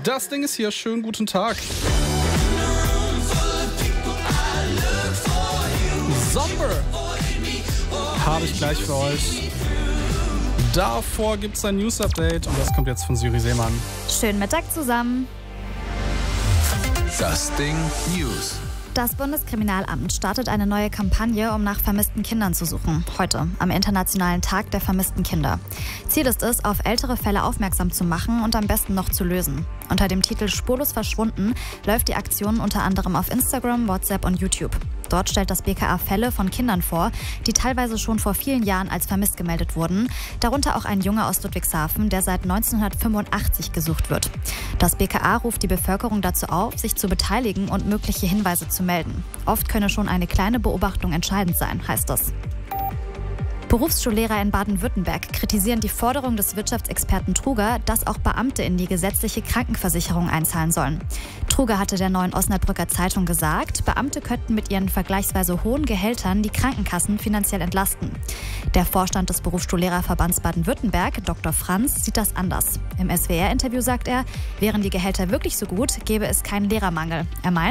Das Ding ist hier. Schönen guten Tag. Sommer habe ich gleich für euch. Davor gibt es ein News-Update und das kommt jetzt von Siri Seemann. Schönen Mittag zusammen. Das Ding News. Das Bundeskriminalamt startet eine neue Kampagne, um nach vermissten Kindern zu suchen. Heute, am Internationalen Tag der vermissten Kinder. Ziel ist es, auf ältere Fälle aufmerksam zu machen und am besten noch zu lösen. Unter dem Titel Spurlos verschwunden läuft die Aktion unter anderem auf Instagram, WhatsApp und YouTube. Dort stellt das BKA Fälle von Kindern vor, die teilweise schon vor vielen Jahren als vermisst gemeldet wurden. Darunter auch ein Junge aus Ludwigshafen, der seit 1985 gesucht wird. Das BKA ruft die Bevölkerung dazu auf, sich zu beteiligen und mögliche Hinweise zu melden. Oft könne schon eine kleine Beobachtung entscheidend sein, heißt es. Berufsschullehrer in Baden-Württemberg kritisieren die Forderung des Wirtschaftsexperten Truger, dass auch Beamte in die gesetzliche Krankenversicherung einzahlen sollen. Truger hatte der Neuen Osnabrücker Zeitung gesagt, Beamte könnten mit ihren vergleichsweise hohen Gehältern die Krankenkassen finanziell entlasten. Der Vorstand des Berufsschullehrerverbands Baden-Württemberg, Dr. Franz, sieht das anders. Im SWR-Interview sagt er, wären die Gehälter wirklich so gut, gäbe es keinen Lehrermangel. Er meint,